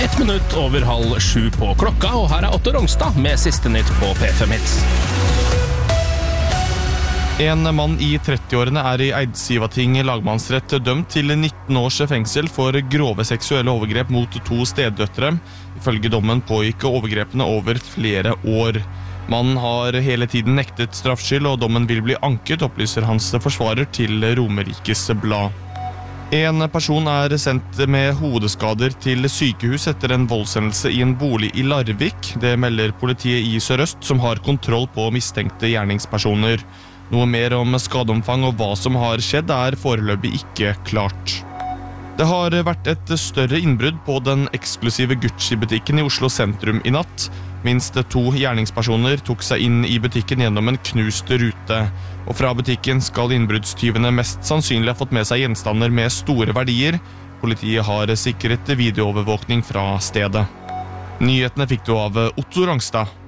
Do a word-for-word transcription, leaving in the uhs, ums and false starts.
Ett minutt over halv sju på klokka, og her er Otto Rongstad med siste nytt på P fem Hits. En mann i trettiårene er i Eidsivating lagmannsrett dømt til nitten års fengsel for grove seksuelle overgrep mot to steddøtre. Ifølge dommen pågikk overgrepene over flere år. Mannen har hele tiden nektet straffskyld, og dommen vil bli anket, opplyser hans forsvarer til Romerikes Blad. En person er sendt med hodeskader til sykehus etter en voldshendelse i en bolig i Larvik. Det melder politiet i Sør-Øst, som har kontroll på mistenkte gjerningspersoner. Noe mer om skadeomfang og hva som har skjedd er foreløpig ikke klart. Det har vært et større innbrudd på den eksklusive Gucci-butikken i Oslo sentrum i natt. Minst to gjerningspersoner tok seg inn i butikken gjennom en knust rute. Og fra butikken skal innbruddstyvene mest sannsynlig ha fått med seg gjenstander med store verdier. Politiet har sikret videoovervåkning fra stedet. Nyhetene fikk du av Otto Rongstad.